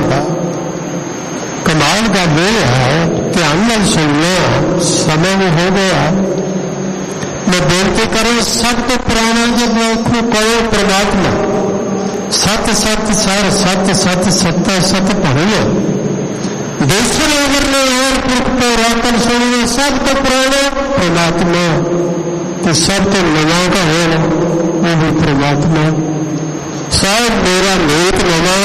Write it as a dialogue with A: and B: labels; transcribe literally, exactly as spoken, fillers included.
A: ਦਾ। ਕਮਾਲ ਗੱਲ ਇਹ ਹੈ, ਧਿਆਨ ਨਾਲ ਸੁਣ ਲਓ, ਸਮਾਂ ਵੀ ਹੋ ਗਿਆ। ਮੈਂ ਬੇਨਤੀ ਕਰਾਂ, ਸਭ ਤੋਂ ਪੁਰਾਣਾ ਜਦ ਵੇਖੋ ਕਹੋ ਪ੍ਰਮਾਤਮਾ, ਸਤ ਸਤ ਸਰ ਸਤ ਸਤ ਸੱਤਾ ਸਤ ਭਣਿਓ, ਦੇਸਰ ਅਗਰ ਨੇ और पुरख को राकन सुनिए, सब तो पुराना परमात्मा, तो सब तो नवा का है वो भी परमात्मा। शायद मेरा नेक नवा